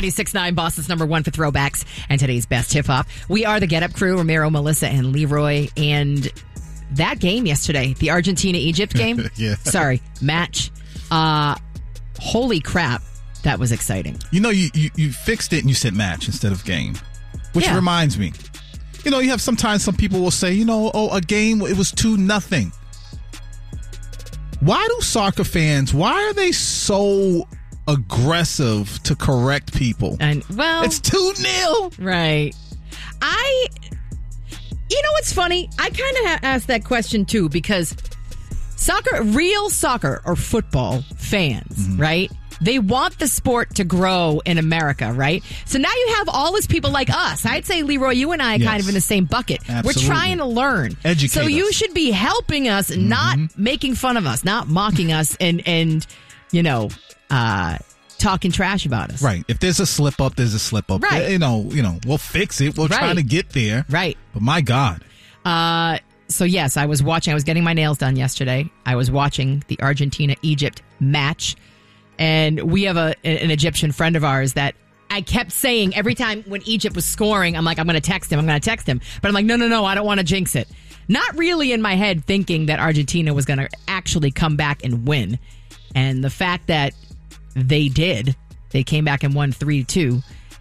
96.9 Boston's number one for throwbacks and today's best hip-hop. We are the Get Up Crew, Ramiro, Melissa, and Leroy. And that game yesterday, the Argentina-Egypt game, match, holy crap, that was exciting. You know, you fixed it and you said match instead of game, which reminds me. You know, you have sometimes some people will say, a game, it was 2-0. Why do soccer fans, why are they so aggressive to correct people? And it's 2-0. Right. You know what's funny? I kind of asked that question too, because real soccer or football fans, right? They want the sport to grow in America, right? So now you have all these people like us. I'd say, Leroy, you and I are kind of in the same bucket. Absolutely. We're trying to learn. Educate so you us. should be helping us, not making fun of us, not mocking us and talking trash about us. Right. If there's a slip up, there's a slip up. Right. We'll fix it. We'll try to get there. Right. But my God. So yes, I was getting my nails done yesterday. I was watching the Argentina-Egypt match. And we have an Egyptian friend of ours that I kept saying every time when Egypt was scoring, I'm like, I'm going to text him. But I'm like, no, I don't want to jinx it. Not really in my head thinking that Argentina was going to actually come back and win. And the fact that they came back and won 3-2.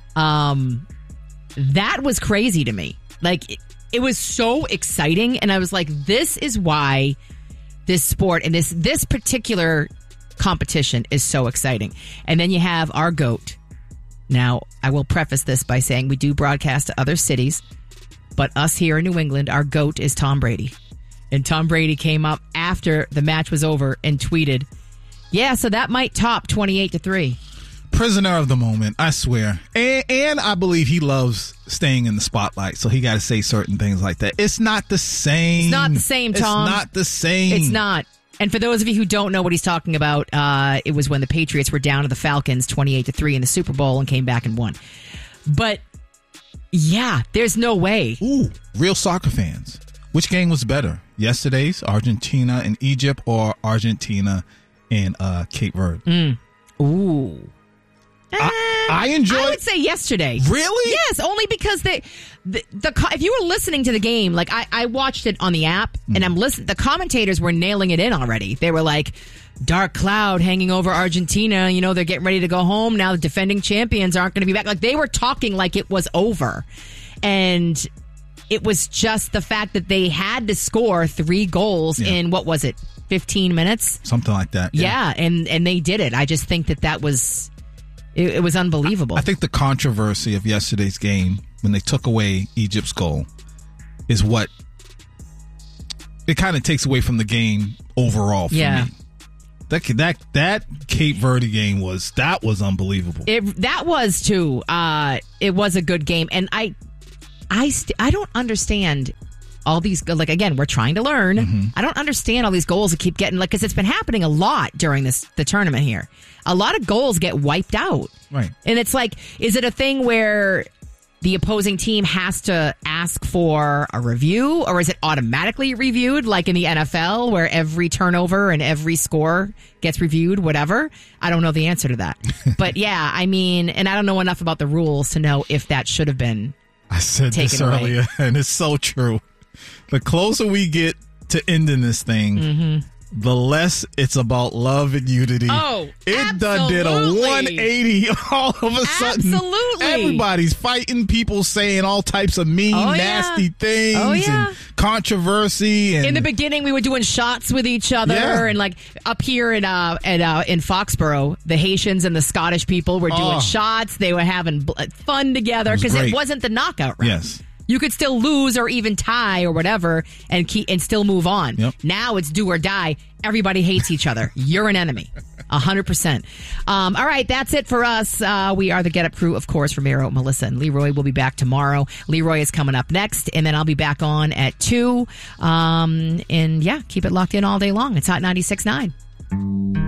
That was crazy to me. Like, it was so exciting. And I was like, this is why this sport and this particular competition is so exciting. And then you have our GOAT. Now, I will preface this by saying we do broadcast to other cities, but us here in New England, our GOAT is Tom Brady. And Tom Brady came up after the match was over and tweeted, so that might top 28-3. Prisoner of the moment, I swear. And I believe he loves staying in the spotlight, so he got to say certain things like that. It's not the same. It's not the same, Tom. It's not the same. It's not. And for those of you who don't know what he's talking about, it was when the Patriots were down to the Falcons 28-3 in the Super Bowl and came back and won. But yeah, there's no way. Ooh, real soccer fans. Which game was better? Yesterday's Argentina and Egypt or Argentina and Cape Verde? Ooh. I enjoyed. I would say yesterday. Really? Yes, only because if you were listening to the game, like I watched it on the app, and I'm listening. The commentators were nailing it in already. They were like, "Dark cloud hanging over Argentina. They're getting ready to go home now. The defending champions aren't going to be back." Like they were talking like it was over, and it was just the fact that they had to score 3 goals in 15 minutes, something like that. Yeah, and they did it. I just think that was. It was unbelievable. I think the controversy of yesterday's game, when they took away Egypt's goal, is what it kind of takes away from the game overall for me. That Cape Verde game was unbelievable. That was too. It was a good game, and I don't understand all these. Like again, we're trying to learn. I don't understand all these goals that keep getting because it's been happening a lot during the tournament here. A lot of goals get wiped out. Right. And it's like, is it a thing where the opposing team has to ask for a review, or is it automatically reviewed like in the NFL where every turnover and every score gets reviewed, whatever? I don't know the answer to that. But yeah, I mean, and I don't know enough about the rules to know if that should have been I said this taken earlier, away. And it's so true. The closer we get to ending this thing, the less it's about love and unity. Oh, it done did a 180 all of a sudden. Absolutely. Everybody's fighting, people saying all types of mean, nasty things and controversy. And in the beginning, we were doing shots with each other, and like up here in Foxborough, the Haitians and the Scottish people were doing shots. They were having fun together because it wasn't the knockout round. Yes. You could still lose or even tie or whatever and still move on. Yep. Now it's do or die. Everybody hates each other. You're an enemy. 100%. All right, that's it for us. We are the Get Up Crew, of course, Ramiro, Melissa, and Leroy. We'll be back tomorrow. Leroy is coming up next, and then I'll be back on at 2. And yeah, keep it locked in all day long. It's Hot 96.9.